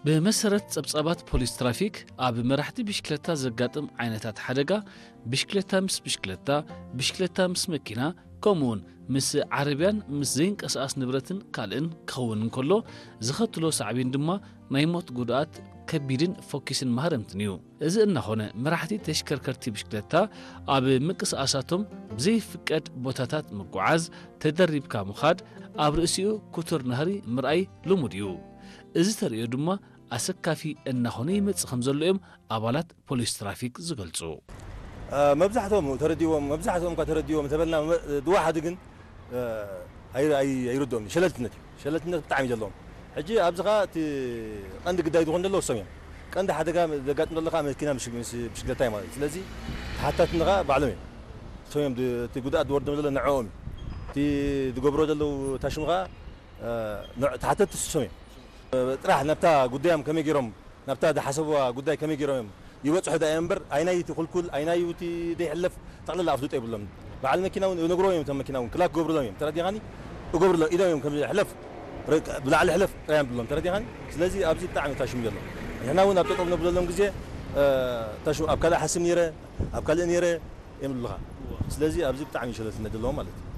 بمسرت صبصبات بوليس ترافيك اب مرحتي بشكلتا زقاطم عينتات حدقا بشكلتا مس بشكلتا مس مكينا كومون مس عربيان مس زينك اساس نبرتن كالن كون كله زختلو صعبين دما نايموت غدات كبيدن فوكسن مهرمتنيو اذا ان هونه مرحتي تشكركرتي بشكلتا اب مقس اساتم بزي فقد بوتاتات مقعاز تدريبكا مخاد اب راسيو كوتر نهري مرأي لموديو እዚ ተሪዮ ድማ ኣሰካፊ እናኾነ ይመጽእ ከም ዘሎ እዮም ኣባላት ፖሊስ ትራፊክ ዝገልጹ መብዛሕትኦም ተረዲዎም ተበልና ድዋሓድ ግን ኣይርድኦም ሸለልትነት ብጣዕሚ ዘለዎም ሕጂ ኣብዚኻ እቲ ቀንዲ ግዳይ ዝኾን ዘሎ ወሶም እዮም ቀንዲ ሓደጋ ዘጋጥም ዘለካ መኪና ብሽክለታ እዩ ማለት ስለዚ ተሓታትነኻ ባዕሎም እዮም እሶም እዮም እቲ ጉድኣት ዝወርዶም ዘሎ ንዕኦም እቲ ዝገብሮ ዘለው ታሽምኻ ተሓተት እሶም እዮም ጥራሕ ነብታ ጉዳዮም ከመይ ገይሮም ነብታ ዝሓሰብዋ ጉዳይ ከመይ ገይሮም ይበፅሑ ዳ እምበር ኣይናይ ትኽልኩል ኣይናይ ውቲ ደይሕለፍ ጠቕልላ ኣፍልጦ ይብሎም በዓል መኪና እውን ነግሮም እዮም እቶም መኪና እውን ክላክ ገብርሎም እዮም ተረዲኻኒ እገብርሎም ኢሎም እዮም ከም ሕለፍ ብላዕሊ ሕለፍ ጥራዮም ብሎም ተረዲኻኒ ስለዚ ኣብዚ ብጣዕሚ ታሽሙ ዘሎ ንሕና እውን ኣብ ጠጠው ነብለሎም ግዜ ታሽሙ ኣብ ካልእ ሓስብ ነይረ ኣብ ካልእ ነይረ የምልኻ ስለዚ ኣብዚ ብጣዕሚ ሸለልትነት ዘለዎ ማለት እዩ